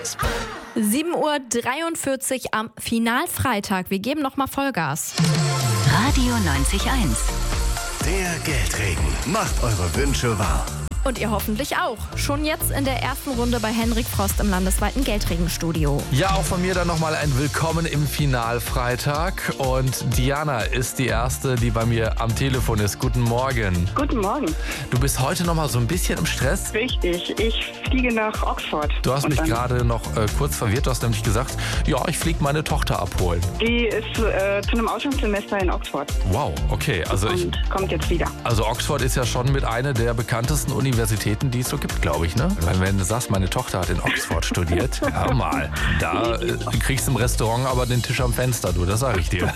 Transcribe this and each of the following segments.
7:43 Uhr am Finalfreitag. Wir geben nochmal Vollgas. Radio 90.1. Der Geldregen macht eure Wünsche wahr. Und ihr hoffentlich auch. Schon jetzt in der ersten Runde bei Henrik Frost im landesweiten Geldregenstudio. Ja, auch von mir dann nochmal ein Willkommen im Finalfreitag. Und Diana ist die Erste, die bei mir am Telefon ist. Guten Morgen. Guten Morgen. Du bist heute nochmal so ein bisschen im Stress. Richtig, ich fliege nach Oxford. Du hast mich gerade noch kurz verwirrt. Du hast nämlich gesagt, ja, ich fliege meine Tochter abholen. Die ist zu einem Auslandssemester in Oxford. Wow, okay. Und kommt jetzt wieder. Also Oxford ist ja schon mit einer der bekanntesten Universitäten, die es so gibt, glaube ich, ne? Wenn du sagst, meine Tochter hat in Oxford studiert, hör mal, da kriegst du im Restaurant aber den Tisch am Fenster, du, das sage ich dir.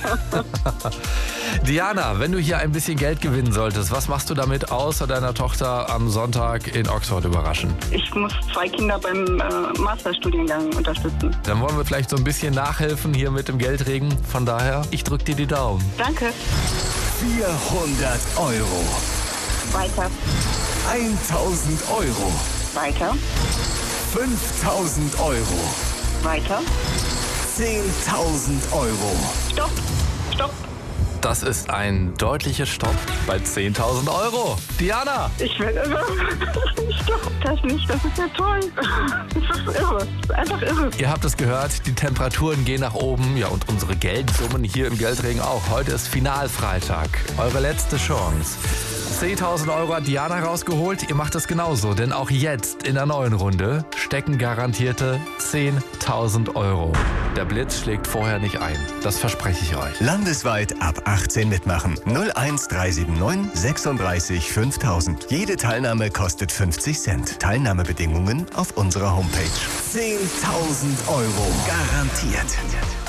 Diana, wenn du hier ein bisschen Geld gewinnen solltest, was machst du damit, außer deiner Tochter am Sonntag in Oxford überraschen? Ich muss 2 Kinder beim Masterstudiengang unterstützen. Dann wollen wir vielleicht so ein bisschen nachhelfen hier mit dem Geldregen. Von daher, ich drück dir die Daumen. Danke. 400 Euro. Weiter. 1000 Euro. Weiter. 5000 Euro. Weiter. 10.000 Euro. Stopp. Stopp. Das ist ein deutlicher Stopp bei 10.000 Euro. Diana! Ich will ich glaube das nicht. Das ist ja toll. Das ist irre. Das ist einfach irre. Ihr habt es gehört, die Temperaturen gehen nach oben. Ja, und unsere Geldsummen hier im Geldregen auch. Heute ist Finalfreitag. Eure letzte Chance. 10.000 Euro hat Diana rausgeholt. Ihr macht es genauso, denn auch jetzt in der neuen Runde stecken garantierte 10.000 Euro. Der Blitz schlägt vorher nicht ein. Das verspreche ich euch. Landesweit ab 18 mitmachen. 01379 36 5000. Jede Teilnahme kostet 50 Cent. Teilnahmebedingungen auf unserer Homepage. 10.000 Euro garantiert.